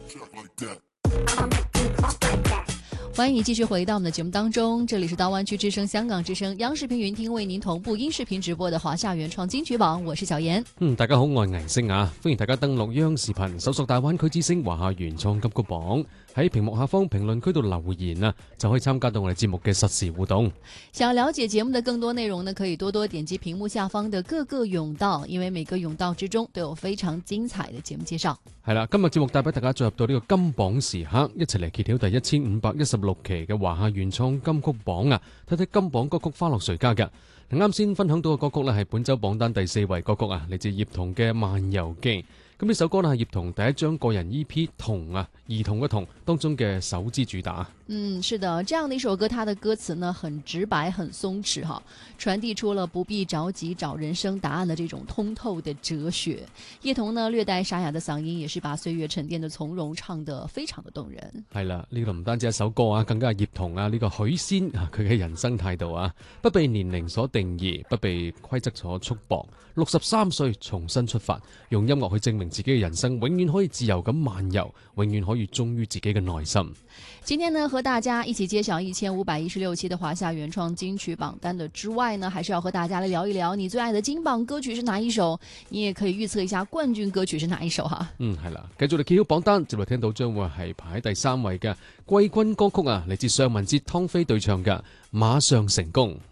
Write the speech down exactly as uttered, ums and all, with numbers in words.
欢迎你继续回到我们的節目當中，這裡是大灣區之聲香港之聲央視頻雲聽為您同步音視頻直播的華夏原創金曲榜，我是小妍。 嗯，大家好，我係倪星啊，歡迎大家登錄央視頻搜索大灣區之聲華夏原創金曲榜，喺屏幕下方評論區度留言啊，就可以參加到我哋節目嘅實時互動。 想了解節目的更多內容呢，可以多多點擊屏幕下方的各個甬道，因為每個甬道之中都有非常精彩的節目介紹。係啦，今日節目帶俾大家進入到呢個金榜時刻，一齊嚟揭曉第一千五百一十六期嘅華夏原創金曲榜啊！睇睇金榜歌曲花落誰家嘅。啱先分享到嘅歌曲呢，係本周榜單第四位歌曲啊，嚟自葉童嘅《漫遊記》。咁呢首歌呢，係葉童第一張個人 E P 童啊，兒童嘅童當中嘅首支主打。 嗯，是的，這樣的一首歌，它的歌詞呢很直白，很鬆弛哈，傳遞出了不必着急找人生答案的這種通透的哲學。葉童呢略帶沙啞的嗓音，也是把歲月沉澱的從容唱得非常的動人。 係啦，呢個唔單止一首歌啊，更加係葉童啊呢個許仙啊佢嘅人生態度啊，不被年齡所定義，不被規則所束縛。六十三歲重新出發，用音樂去證明自己嘅人生永遠可以自由咁漫遊，永遠可以忠於自己嘅內心。 今天呢，和大家一起揭曉一千五百一十六期的華夏原創金曲榜單的之外呢，還是要和大家來聊一聊你最愛的金榜歌曲是哪一首？你也可以預測一下冠軍歌曲是哪一首哈。 嗯，係啦，繼續嚟揭曉榜單，接嚟聽到將會係排喺第三位嘅季軍歌曲啊，嚟自尚雯婕湯菲對唱嘅《馬上成功》。